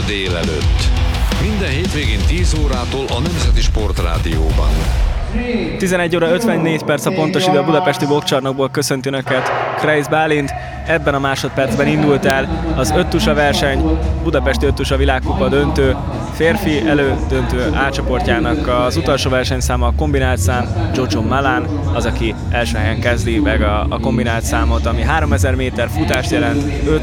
délelőtt. Minden hétvégén 10 órától a Nemzeti Sportrádióban. 11 óra 54 perc a pontos idő, a budapesti boxcsarnokból köszönt Önöket Kreisz Bálint. Ebben a másodpercben indult el az öttusa verseny, budapesti öttusa világkupa döntő, férfi elődöntő A csoportjának az utolsó versenyszáma a kombinált szám. Jojo Malan az, aki első helyen kezdi meg a kombinált számot, ami 3000 méter futást jelent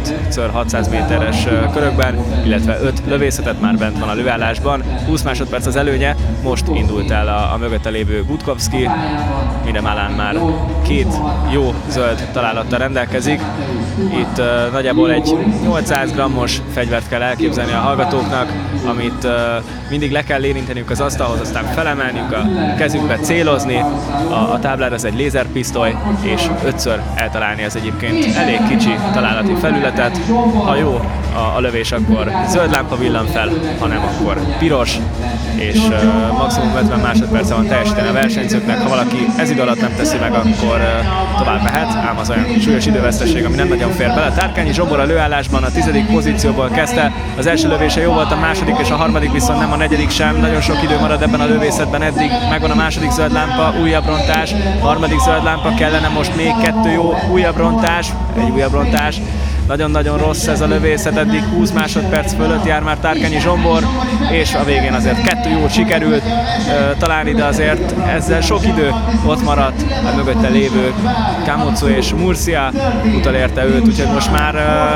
5x600 méteres körökben, illetve 5 lövészetet, már bent van a lőállásban. 20 másodperc az előnye, most indult el a mögötte lévő Gutkowski, mire Malan már 2 jó zöld találattal rendelkezik. Itt nagyjából egy 800 grammos fegyvert kell elképzelni a hallgatóknak, amit mindig le kell érinteniük az asztalhoz, aztán felemelniük a kezükbe, célozni. A táblára ez egy lézerpisztoly, és 5-ször eltalálni az egyébként elég kicsi találati felületet. Ha jó a lövés, akkor zöld lámpa villan fel, ha nem, akkor piros, és maximum 50 másodperce van teljesíteni a versenyzőknek. Ha valaki ez idő alatt nem teszi meg, akkor tovább mehet, ám az olyan súlyos időveszteség, ami nem nagyon fér bele. Tárkányi Zsombor a lőállásban a 10. pozícióból kezdte. Az első lövése jó volt, a második és a harmadik viszont nem, a negyedik sem. Nagyon sok idő marad ebben a lövészetben eddig. Megvan a második zöld lámpa, újabb rontás, harmadik zöld lámpa, kellene most még 2 jó, újabb rontás, egy újabb rontás. Nagyon-nagyon rossz ez a lövészet, eddig 20 másodperc fölött jár már Tárkányi Zsombor, és a végén azért 2 jót sikerült találni, de azért ezzel sok idő ott maradt a mögötte lévő Camozzo és Murcia utolérte őt, úgyhogy most már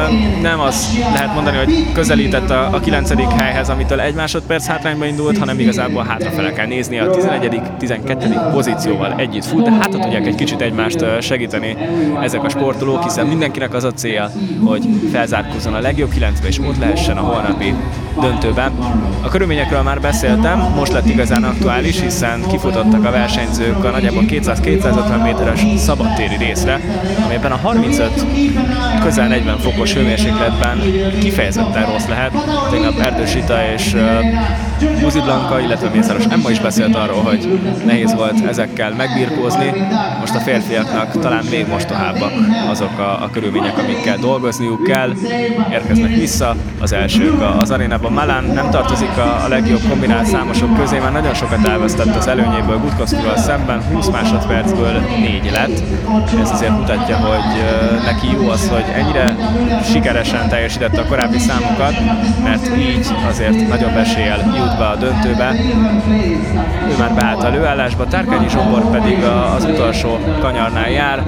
nem az lehet mondani, hogy közelített a 9. helyhez, amitől 1 másodperc hátrányba indult, hanem igazából hátrafele kell nézni, a 11., 12. pozícióval együtt fut, de hát tudják egy kicsit egymást segíteni ezek a sportolók, hiszen mindenkinek az a célja, hogy felzárkózzon a legjobb 9-be, és ott lehessen a holnapi döntőben. A körülményekről már beszéltem, most lett igazán aktuális, hiszen kifutottak a versenyzők a nagyjából 200-250 méteres szabadtéri részre, amiben a 35, közel 40 fokos hőmérsékletben kifejezetten rossz lehet. Tegnap Erdős Rita és Buzi Blanka, illetve Mészáros Emma is beszélt arról, hogy nehéz volt ezekkel megbirkózni. Most a férfiaknak talán még mostohábbak azok a körülmények, amikkel dolgozniuk kell. Érkeznek vissza az elsők az arénában. Malan nem tartozik a legjobb kombinált számosok közé, már nagyon sokat elvesztett az előnyéből Gutkowskival szemben, 20 másodpercből 4 lett. Ez azért mutatja, hogy neki jó az, hogy ennyire sikeresen teljesítette a korábbi számokat, mert így azért nagyobb eséllyel jut be a döntőbe. Ő már beállt a lőállásba, Tárkányi Zsombor pedig az utolsó kanyarnál jár,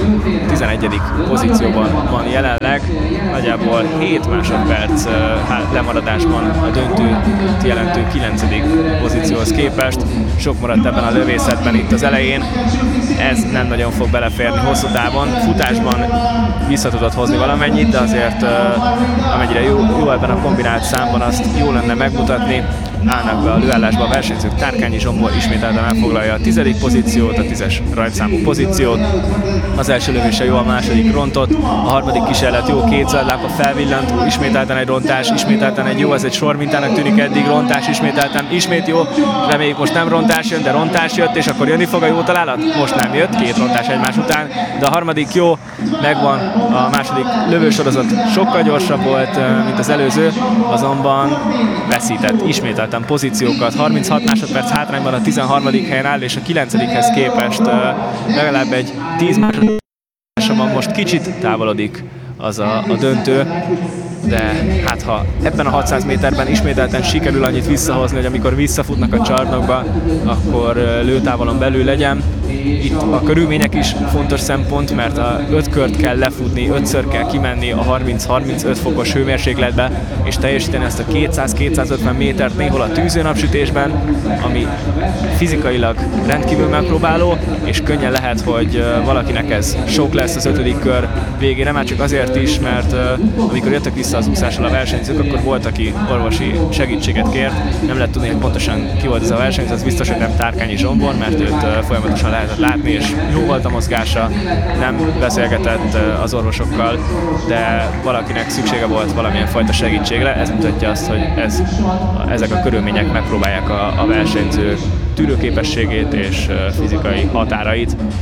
11. pozícióban van jelenleg, nagyjából 7 másodperc lemaradásban a döntőt jelentő 9. pozícióhoz képest. Sok maradt ebben a lövészetben itt az elején, ez nem nagyon fog beleférni hosszú távon. Futásban vissza tudott hozni valamennyit, de azért amennyire jó ebben a kombinált számban, azt jó lenne megmutatni. Állnak be a lőállásba a versenyzők, Tárkányi Zsombor ismételten elfoglalja a 10. pozíciót, a 10-es rajtszámú pozíciót. Az első lövése jó, a második rontott, a harmadik kísérlet jó, 2 zöld lámpa felvillant, ismételten egy rontás, ismételten egy jó, ez egy sormintának tűnik eddig, rontás ismételten, ismét jó, reméljük most nem rontás jön, de rontás jött, és akkor jönni fog a jó találat? Most nem jött, 2 rontás egymás után, de a harmadik jó, megvan, a második lövősorozat sokkal gyorsabb volt, mint az előző, azonban veszített ismételten pozíciókat, 36 másodperc hátrányban a 13. helyen áll, és a 9-hez képest legalább egy 10 másodperc, most kicsit távolodik az a döntő, de hát ha ebben a 600 méterben ismételten sikerül annyit visszahozni, hogy amikor visszafutnak a csarnokba, akkor lőtávolon belül legyen. Itt a körülmények is fontos szempont, mert a 5 kört kell lefutni, 5-ször kell kimenni a 30-35 fokos hőmérsékletbe, és teljesíteni ezt a 200-250 métert néhol a tűzőnapsütésben, ami fizikailag rendkívül megpróbáló, és könnyen lehet, hogy valakinek ez sok lesz az 5. kör végére, már csak azért is, mert amikor jöttek vissza az úszással a versenyzők, akkor volt, aki orvosi segítséget kért. Nem lehet tudni, hogy pontosan ki volt ez a versenyző, az biztos, hogy nem Tárkányi Zsombor, mert őt folyamatosan lehetett látni, és jó volt a mozgása, nem beszélgetett az orvosokkal, de valakinek szüksége volt valamilyen fajta segítségre. Ez mutatja azt, hogy ezek a körülmények megpróbálják a versenyző tűrőképességét és fizikai határait.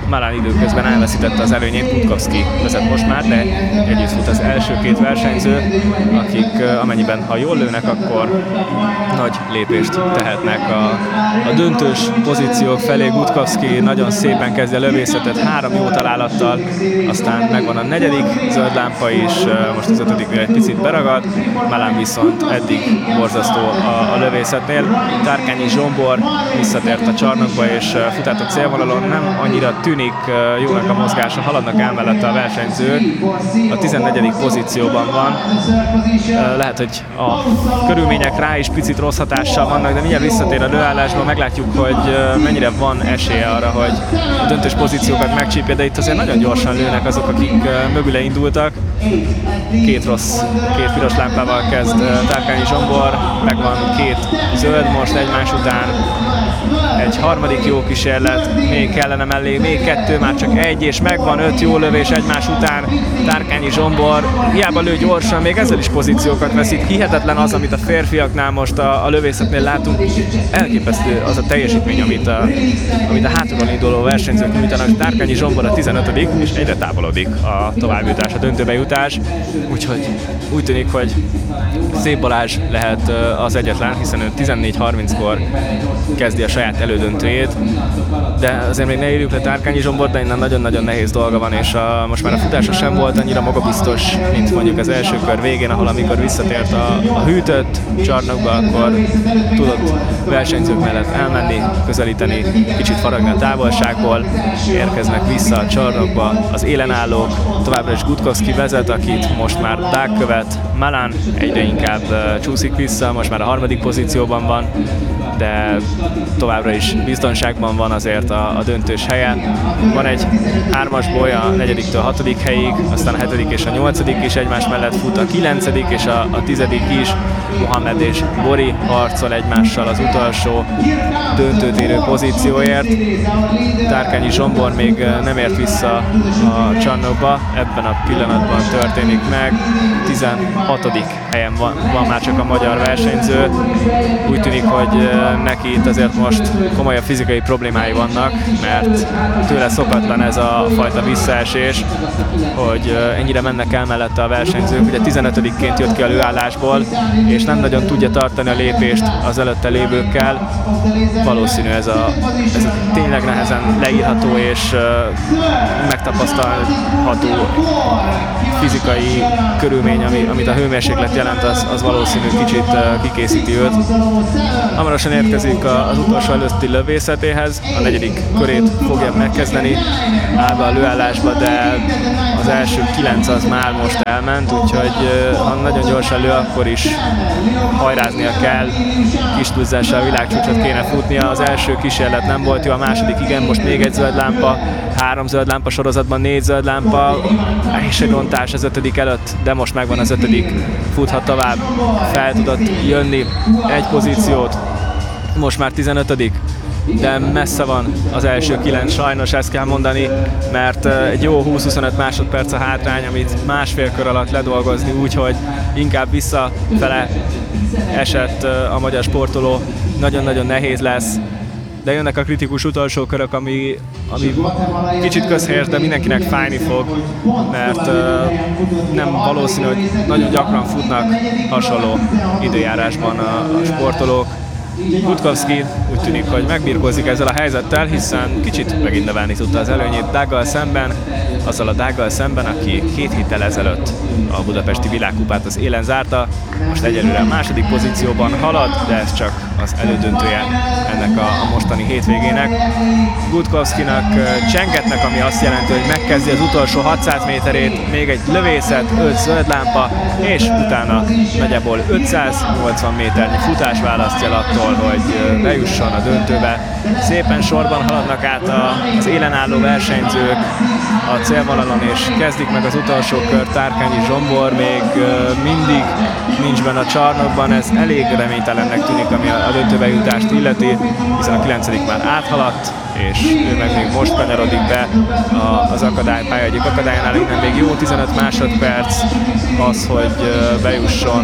Malan időközben elveszítette az előnyét, Gutkowski vezet most már, de együtt fut az első két versenyző, akik amennyiben, ha jól lőnek, akkor nagy lépést tehetnek a döntős pozíciók felé. Gutkowski nagyon szépen kezdi a lövészetet, 3 jó találattal, aztán megvan a 4. zöld lámpa is, most az 5. egy picit beragad, Malan viszont eddig borzasztó a lövészetnél. Tárkányi Zsombor visszatért a csarnokba és fut át a célvonalon, nem annyira tűnik jónak a mozgása, haladnak el mellette a versenyzők, a 14. pozícióban van. Lehet, hogy a körülmények rá is picit rossz hatással vannak, de mindjárt visszatér a lőállásba, meglátjuk, hogy mennyire van esélye arra, hogy a döntős pozíciókat megcsípje, de itt azért nagyon gyorsan lőnek azok, akik mögüle indultak. Két piros lámpával kezd Tárkányi Zsombor, megvan 2 zöld most egymás után, egy harmadik jó kísérlet, még kellene mellé, még 2, már csak 1, és megvan 5 jó lövés egymás után. Tárkányi Zsombor hiába lő gyorsan, még ezzel is pozíciókat veszít. Hihetetlen az, amit a férfiaknál most a lövészetnél látunk. Elképesztő az a teljesítmény, amit a hátulról induló versenyzők nyújtanak. Tárkányi Zsombor a 15. és egyre távolodik a továbbjutás, a döntőbe jutás. Úgyhogy úgy tűnik, hogy Szép Balázs lehet az egyetlen, hiszen ő 14:30-kor kezdi a saját elődöntőjét, de azért még ne írjuk le Tárkányi Zsombor, de innen nagyon-nagyon nehéz dolga van, és most már a futása sem volt annyira magabiztos, mint mondjuk az első kör végén, ahol amikor visszatért a hűtött csarnokba, akkor tudott versenyzők mellett elmenni, közelíteni, kicsit faragni a távolságból, érkeznek vissza a csarnokba az élen állók, továbbra is Gutkowski vezet, akit most már Dák követ, Malan egyre inkább csúszik vissza, most már a 3. pozícióban van, de továbbra is biztonságban van azért a döntős helyen. Van egy 3-as boly a 4-től 6. helyig, aztán a 7. és a 8. is egymás mellett fut, a 9. és a 10. is. Mohamed és Bori harcol egymással az utolsó döntőt érő pozícióért. Tárkányi Zsombor még nem ért vissza a csarnokba, ebben a pillanatban történik meg. 16. helyen van már csak a magyar versenyző. Úgy tűnik, hogy neki itt azért most komolyabb fizikai problémái vannak, mert tőle szokatlan ez a fajta visszaesés, hogy ennyire mennek el mellette a versenyzők. Ugye 15-ként jött ki a lőállásból, és nem nagyon tudja tartani a lépést az előtte lévőkkel. Valószínű ez tényleg nehezen leírható és megtapasztalható fizikai körülmény, amit a hőmérséklet jelent, az valószínű kicsit kikészíti őt. Hamarosan érkezik az utolsó előtti lövészetéhez, a 4. körét fogja megkezdeni, áll be a lőállásba, de az első 9 az már most elment, úgyhogy ha nagyon gyorsan lő, akkor is hajráznia kell, kis túlzással a világcsúcsot kéne futnia. Az első kísérlet nem volt jó, a második igen, most még egy zöld lámpa, 3 zöld lámpa sorozatban, 4 zöld lámpa, és egy rontás az 5. előtt, de most megvan az 5. futhat tovább, fel tudott jönni egy pozíciót, most már 15. de messze van az első 9, sajnos ezt kell mondani, mert egy jó 20-25 másodperc a hátrány, amit másfél kör alatt ledolgozni úgy, hogy inkább visszafele esett a magyar sportoló, nagyon-nagyon nehéz lesz, de jönnek a kritikus utolsó körök, ami kicsit közhelyes, de mindenkinek fájni fog, mert nem valószínű, hogy nagyon gyakran futnak hasonló időjárásban a sportolók. Gutkowski úgy tűnik, hogy megbirkózik ezzel a helyzettel, hiszen kicsit megint növelni tudta az előnyét Dággal szemben, azzal a Dággal szemben, aki 2 héttel ezelőtt a budapesti világkupát az élen zárta. Most egyelőre a 2. pozícióban halad, de ez csak az elődöntője ennek a mostani hétvégének. Gutkowskinak csengetnek, ami azt jelenti, hogy megkezdi az utolsó 600 méterét, még egy lövészet, 5 zöld lámpa, és utána nagyjából 580 méternyi futás választja el attól, hogy bejusson a döntőbe. Szépen sorban haladnak át az élen álló versenyzők a célvonalon, és kezdik meg az utolsó kör. Tárkányi Zsombor még mindig nincs benne a csarnokban, ez elég reménytelennek tűnik, ami a döntőbe jutást illeti, hiszen a 9. már áthaladt, és ő meg még most kanyarodik be az pálya egyik akadályánál, innen még jó 15 másodperc az, hogy bejusson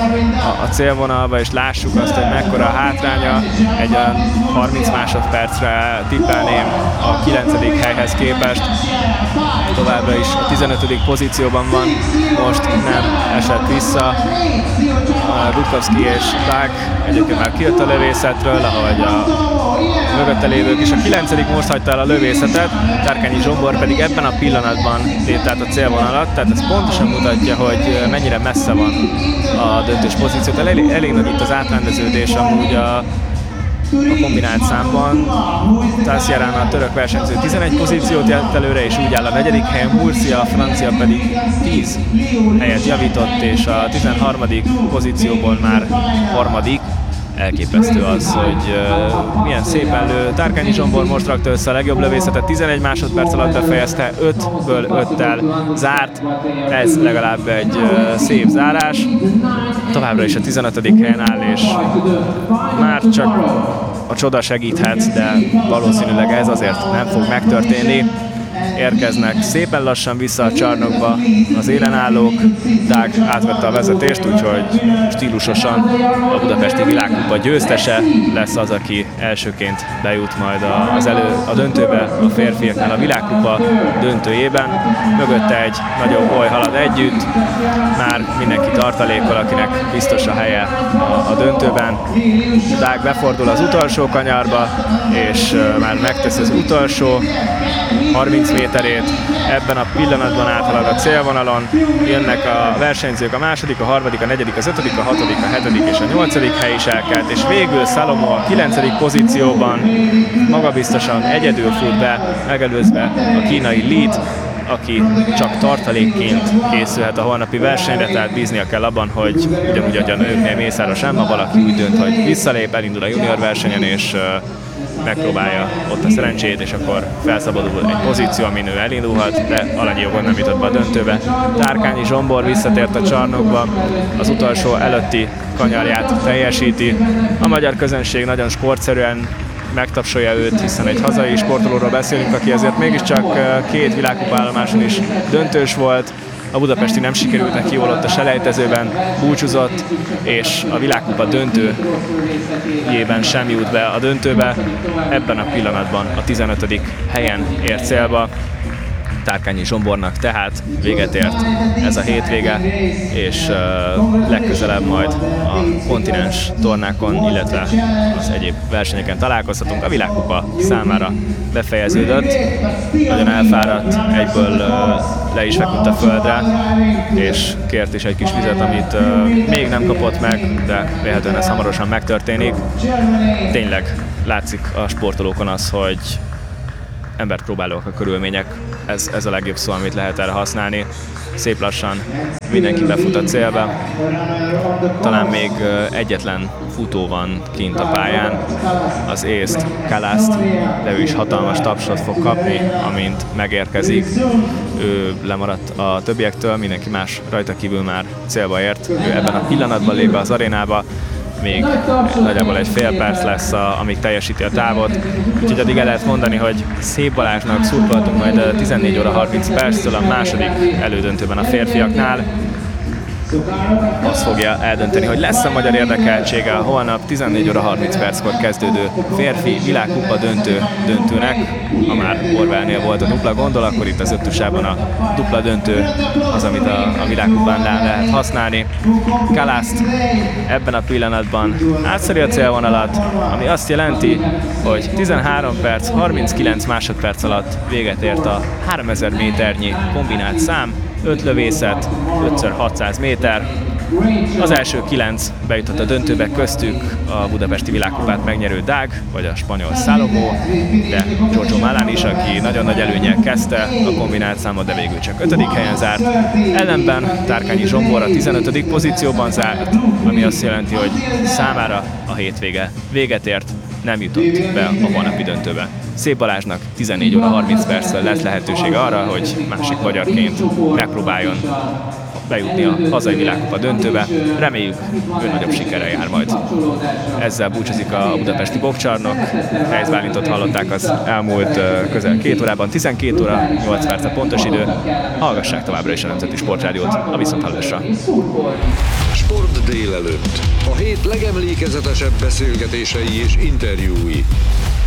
a célvonalba, és lássuk azt, hogy mekkora a hátránya. Egy olyan 30 másodpercre tippelném a 9. helyhez képest. Továbbra is a 15. pozícióban van, most nem esett vissza. Rutkowski és Dag egyébként már kijött a lövészetről, ahogy a mögötte lévők is. A 9. most hagyta el a lövészetet, Tárkányi Zsombor pedig ebben a pillanatban lépte át a célvonalat, tehát ez pontosan mutatja, hogy mennyire messze van a döntős pozíció. Elég nagy itt az átrendeződés amúgy a kombinált számban. Tassiarán a török versenyző 11 pozíciót jött előre, és úgy áll a 4. helyen, Murcia, a francia pedig 10 helyet javított, és a 13. pozícióból már harmadik. Elképesztő az, hogy milyen szépen lő. Tárkányi Zsombor most rakta össze a legjobb lövészetet, 11 másodperc alatt befejezte, 5-ből 5-tel zárt. Ez legalább egy szép zárás. Továbbra is a 15. helyen áll, és már csak a csoda segíthet, de valószínűleg ez azért nem fog megtörténni. Érkeznek szépen lassan vissza a csarnokba az élenállók. Dag átvette a vezetést, úgyhogy stílusosan a budapesti világkupa győztese lesz az, aki elsőként bejut majd a döntőbe a férfiaknál a világkupa döntőjében. Mögötte egy nagyobb boly halad együtt, már mindenki tartalékol, akinek biztos a helye a döntőben. Dag befordul az utolsó kanyarba, és már megteszi az utolsó 30 méterét, ebben a pillanatban áthalad a célvonalon, jönnek a versenyzők, a második, a harmadik, a negyedik, az ötödik, a hatodik, a hetedik és a 8. hely is elkelt, és végül Szalomo a 9. pozícióban magabiztosan egyedül fut be, megelőzve a kínai Lead, aki csak tartalékként készülhet a holnapi versenyre, tehát bíznia kell abban, hogy ugyanúgy, hogy a nőknél Mészáros Emma, valaki úgy dönt, hogy visszalép, elindul a junior versenyen, és megpróbálja ott a szerencsét, és akkor felszabadul egy pozíció, amin ő elindulhat, de alanyi jogon nem jutott be a döntőbe. Tárkányi Zsombor visszatért a csarnokba, az utolsó előtti kanyarját teljesíti. A magyar közönség nagyon sportszerűen megtapsolja őt, hiszen egy hazai sportolóról beszélünk, aki azért mégiscsak 2 világkupa-állomáson is döntős volt. A budapesti nem sikerült neki jól, ott a selejtezőben búcsúzott, és a világkupa döntőjében sem jut be a döntőbe. Ebben a pillanatban a 15. helyen ért célba. Tárkányi Zsombornak tehát véget ért ez a hétvége, és legközelebb majd a kontinens tornákon, illetve az egyéb versenyeken találkozhatunk. A világkupa számára befejeződött, nagyon elfáradt, egyből le is feküdt a földre, és kért is egy kis vizet, amit még nem kapott meg, de véletlenül ez hamarosan megtörténik. Tényleg látszik a sportolókon az, hogy embert próbálók a körülmények, ez a legjobb szó, amit lehet erre használni. Szép lassan mindenki befut a célba. Talán még egyetlen futó van kint a pályán, az észt, Kalaszt, de ő is hatalmas tapsot fog kapni, amint megérkezik. Ő lemaradt a többiektől, mindenki más rajta kívül már célba ért. Ő ebben a pillanatban lép be az arénába, még nagyjából egy fél perc lesz, amíg teljesíti a távot. Úgyhogy addig el lehet mondani, hogy Szép Balázsnak szurkoltunk majd 14 óra 30 perctől a második elődöntőben a férfiaknál. Az fogja eldönteni, hogy lesz a magyar érdekeltsége a holnap 14 óra 30 perckor kezdődő férfi világkupa döntőnek. Ha már Orwellnél volt a dupla gondol, akkor itt az öttusában a dupla döntő az, amit a világkupán lehet használni. Kalaszt ebben a pillanatban átszeri a célvonalat, ami azt jelenti, hogy 13 perc, 39 másodperc alatt véget ért a 3000 méternyi kombinált szám, 5 lövészet, 5x600 méter. Az első 9 bejutott a döntőbe, köztük a budapesti világkupát megnyerő Dag, vagy a spanyol Szalomo, de Giorgio Malán is, aki nagyon nagy előnnyel kezdte a kombinált számot, de végül csak 5. helyen zárt. Ellenben Tárkányi Zsombor a 15. pozícióban zárt, ami azt jelenti, hogy számára a hétvége véget ért, nem jutott be a holnapi döntőbe. Szép Balázsnak 14 óra 30 perccel lesz lehetősége arra, hogy másik magyarként megpróbáljon bejutni a hazai világkupa döntőbe. Reméljük, ő nagyobb sikerrel jár majd. Ezzel búcsúzik a budapesti bokcsarnok. Kreis Bálintot hallották az elmúlt közel 2 órában, 12 óra 8 perc a pontos idő. Hallgassák továbbra is a Nemzeti Sportrádiót, a viszonthallásra. Sport délelőtt. A hét legemlékezetesebb beszélgetései és interjúi.